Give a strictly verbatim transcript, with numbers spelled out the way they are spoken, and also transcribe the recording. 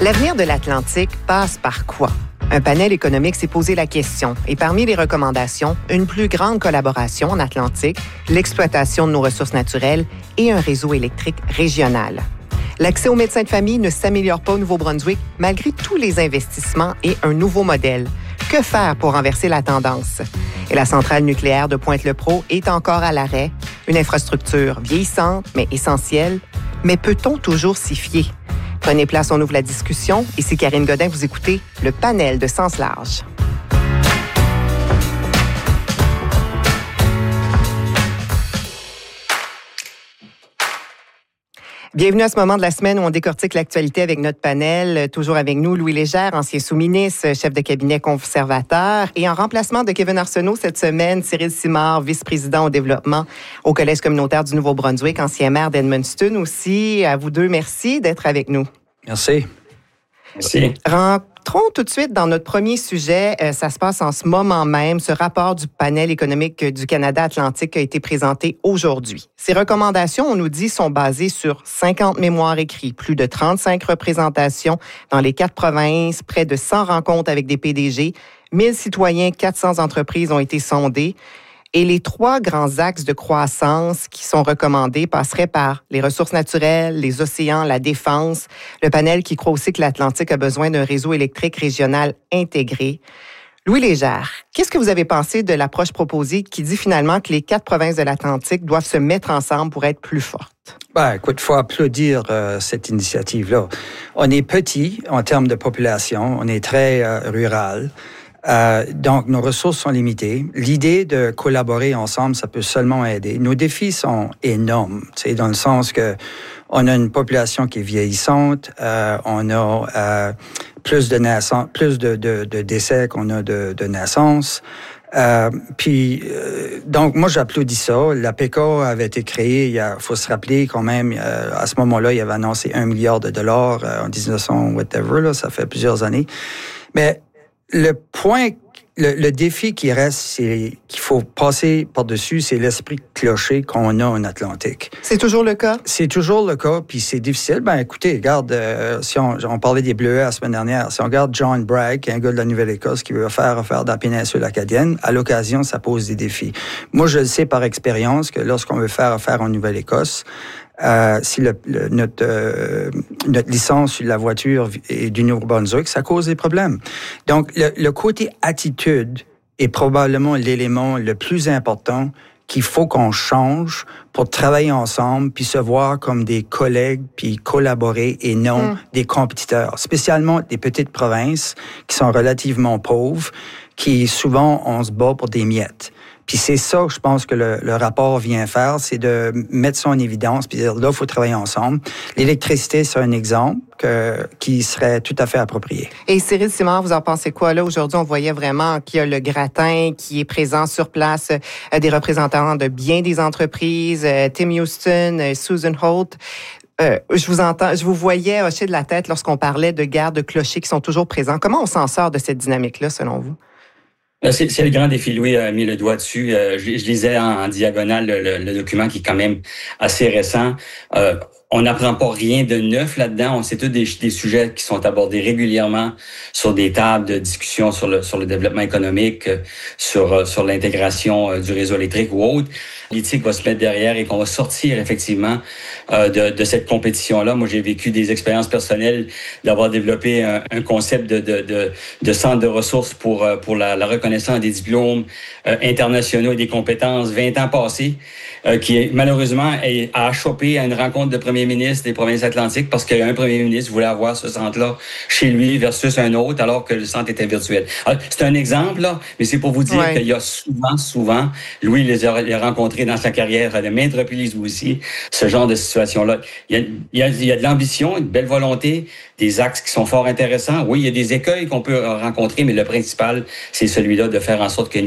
L'avenir de l'Atlantique passe par quoi? Un panel économique s'est posé la question et parmi les recommandations, une plus grande collaboration en Atlantique, l'exploitation de nos ressources naturelles et un réseau électrique régional. L'accès aux médecins de famille ne s'améliore pas au Nouveau-Brunswick malgré tous les investissements et un nouveau modèle. Que faire pour renverser la tendance? Et la centrale nucléaire de Pointe-le-Pro est encore à l'arrêt, une infrastructure vieillissante mais essentielle. Mais peut-on toujours s'y fier? Prenez place, on ouvre la discussion. Ici Karine Godin, vous écoutez le panel de Sens Large. Bienvenue à ce moment de la semaine où on décortique l'actualité avec notre panel. Toujours avec nous, Louis Légère, ancien sous-ministre, chef de cabinet conservateur. Et en remplacement de Kevin Arsenault cette semaine, Cyril Simard, vice-président au développement au Collège communautaire du Nouveau-Brunswick, ancien maire d'Edmundston aussi. À vous deux, merci d'être avec nous. Merci. Merci. Rentrons tout de suite dans notre premier sujet. Euh, ça se passe en ce moment même. Ce rapport du panel économique du Canada Atlantique a été présenté aujourd'hui. Ces recommandations, on nous dit, sont basées sur cinquante mémoires écrits, plus de trente-cinq représentations dans les quatre provinces, près de cent rencontres avec des P D G, mille citoyens, quatre cents entreprises ont été sondées. Et les trois grands axes de croissance qui sont recommandés passeraient par les ressources naturelles, les océans, la défense. Le panel qui croit aussi que l'Atlantique a besoin d'un réseau électrique régional intégré. Louis Légère, qu'est-ce que vous avez pensé de l'approche proposée qui dit finalement que les quatre provinces de l'Atlantique doivent se mettre ensemble pour être plus fortes? Ben, écoute, il faut applaudir euh, cette initiative-là. On est petit en termes de population, on est très euh, rural. Euh, donc, nos ressources sont limitées. L'idée de collaborer ensemble, ça peut seulement aider. Nos défis sont énormes, tu sais, dans le sens que on a une population qui est vieillissante, euh, on a euh, plus de naissance, plus de, de, de décès qu'on a de, de naissances. Euh, puis, euh, donc, moi, j'applaudis ça. La P K avait été créée, il faut se rappeler quand même, euh, à ce moment-là, il avait annoncé un milliard de dollars euh, en dix-neuf cents, whatever, là, ça fait plusieurs années. Mais le point, le, le défi qui reste, c'est qu'il faut passer par-dessus, c'est l'esprit clocher qu'on a en Atlantique. C'est toujours le cas? C'est toujours le cas, puis c'est difficile. Ben écoutez, regarde, euh, si on, on parlait des Bleuets la semaine dernière, si on regarde John Bragg, un gars de la Nouvelle-Écosse qui veut faire affaire dans la péninsule acadienne, à l'occasion, ça pose des défis. Moi, je le sais par expérience que lorsqu'on veut faire affaire en Nouvelle-Écosse, Euh, si le, le, notre, euh, notre licence sur la voiture est du Nouveau-Brunswick, ça cause des problèmes. Donc, le, le côté attitude est probablement l'élément le plus important qu'il faut qu'on change pour travailler ensemble, puis se voir comme des collègues, puis collaborer et non mmh. des compétiteurs. Spécialement des petites provinces qui sont relativement pauvres, qui souvent, on se bat pour des miettes. Puis c'est ça, je pense, que le, le rapport vient faire, c'est de mettre ça en évidence, puis dire, là, il faut travailler ensemble. L'électricité, c'est un exemple que, qui serait tout à fait approprié. Et Cyril Simard, vous en pensez quoi? Là, aujourd'hui, on voyait vraiment qu'il y a le gratin qui est présent sur place, euh, des représentants de bien des entreprises, euh, Tim Houston, euh, Susan Holt. Euh, je vous entends, je vous voyais hocher de la tête lorsqu'on parlait de guerres de clochers qui sont toujours présents. Comment on s'en sort de cette dynamique-là, selon vous? C'est, c'est le grand défi. Louis a mis le doigt dessus. Euh, je, je lisais en, en diagonale le, le, le document qui est quand même assez récent. Euh, on n'apprend pas rien de neuf là-dedans. On sait tous des, des sujets qui sont abordés régulièrement sur des tables de discussion sur le sur le développement économique, sur sur l'intégration du réseau électrique ou autre. L'éthique va se mettre derrière et qu'on va sortir effectivement euh, de, de cette compétition-là. Moi, j'ai vécu des expériences personnelles d'avoir développé un, un concept de, de, de, de centre de ressources pour, pour la, la reconnaissance des diplômes euh, internationaux et des compétences vingt ans passés, euh, qui malheureusement est, a achoppé à une rencontre de premiers ministres des provinces atlantiques parce qu'un premier ministre voulait avoir ce centre-là chez lui versus un autre alors que le centre était virtuel. Alors, c'est un exemple, là, mais c'est pour vous dire ouais. qu'il y a souvent, souvent, Louis les a, les a rencontrés dans sa carrière à de maintes reprises aussi, ce genre de situation-là. Il y a, il y a, il y a de l'ambition, une belle volonté, des axes qui sont fort intéressants. Oui, il y a des écueils qu'on peut rencontrer, mais le principal, c'est celui-là de faire en sorte qu'il y ait une